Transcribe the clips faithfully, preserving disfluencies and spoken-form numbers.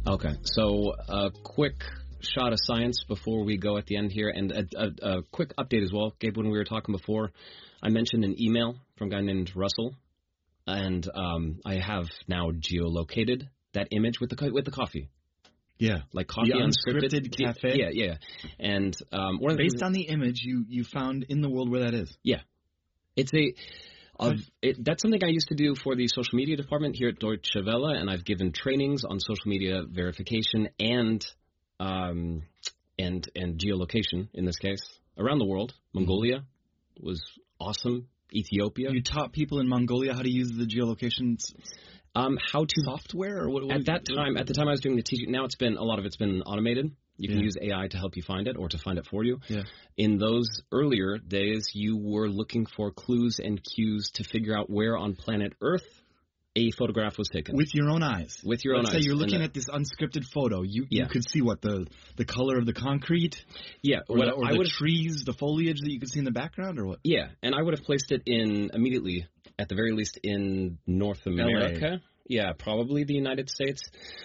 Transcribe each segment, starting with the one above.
Okay, so a quick shot of science before we go at the end here, and a, a, a quick update as well. Gabe, when we were talking before, I mentioned an email from a guy named Russell, and um, I have now geolocated that image with the with the coffee. Yeah, like coffee the unscripted, unscripted cafe. Yeah, yeah, and um, one of based the, on the image you you found in the world where that is. Yeah, it's a. Of it, that's something I used to do for the social media department here at Deutsche Welle, and I've given trainings on social media verification and um, and and geolocation in this case around the world. Mongolia was awesome. Ethiopia. You taught people in Mongolia how to use the geolocation um, how to software, or what? what at that time, at the time I was doing the teaching. Now it's been a lot of it's been automated. You can yeah. use A I to help you find it or to find it for you. Yeah. In those earlier days, you were looking for clues and cues to figure out where on planet Earth a photograph was taken. With your own eyes. With your Let's own eyes. Say you're looking the, at this unscripted photo. You yeah. you could see what the the color of the concrete. Yeah. Or, what the, or I the would trees, the foliage that you could see in the background, or what? Yeah, and I would have placed it in immediately, at the very least, in North America. L A. Yeah, probably the United States.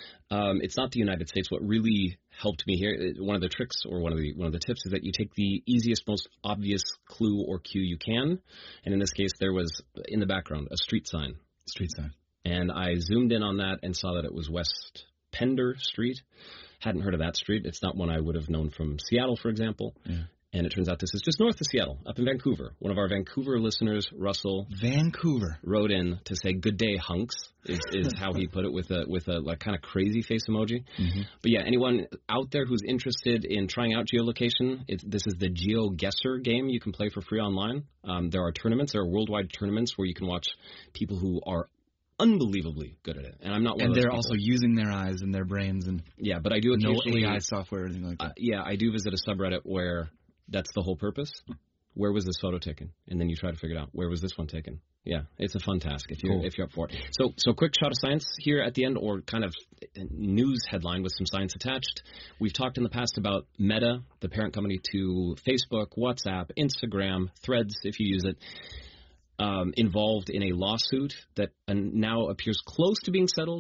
Um, it's not the United States. What really helped me here, one of the tricks or one of the one of the tips is that you take the easiest, most obvious clue or cue you can. And in this case, there was in the background a street sign. Street sign. And I zoomed in on that and saw that it was West Pender Street. Hadn't heard of that street. It's not one I would have known from Seattle, for example. Yeah. And it turns out this is just north of Seattle, up in Vancouver. One of our Vancouver listeners, Russell, Vancouver, wrote in to say "Good day, hunks," is, is how he put it with a with a like kind of crazy face emoji. Mm-hmm. But yeah, anyone out there who's interested in trying out geolocation, it, this is the GeoGuessr game you can play for free online. Um, there are tournaments, there are worldwide tournaments where you can watch people who are unbelievably good at it. And I'm not one and of those they're people. Also using their eyes and their brains and yeah, but I do occasionally no A I software or anything like that. Uh, yeah, I do visit a subreddit where that's the whole purpose. Where was this photo taken? And then you try to figure it out. Where was this one taken? Yeah, it's a fun task if you're cool. if you're up for it. So so quick shot of science here at the end, or kind of news headline with some science attached. We've talked in the past about Meta, the parent company to Facebook, WhatsApp, Instagram, Threads, if you use it, um, involved in a lawsuit that uh, now appears close to being settled.